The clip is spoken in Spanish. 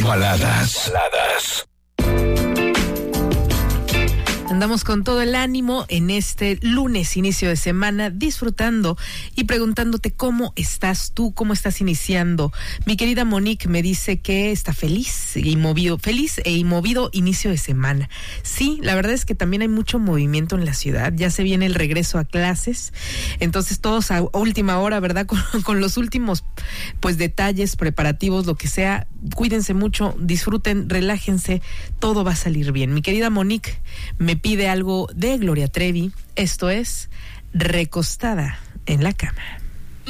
Baladas. Andamos con todo el ánimo en este lunes, inicio de semana, disfrutando y preguntándote cómo estás tú, cómo estás iniciando. Mi querida Monique me dice que está feliz e movido inicio de semana. Sí, la verdad es que también hay mucho movimiento en la ciudad, ya se viene el regreso a clases, entonces todos a última hora, ¿verdad? Con los últimos pues detalles, preparativos, lo que sea, cuídense mucho, disfruten, relájense, todo va a salir bien. Mi querida Monique me pide algo de Gloria Trevi, esto es Recostada en la Cama.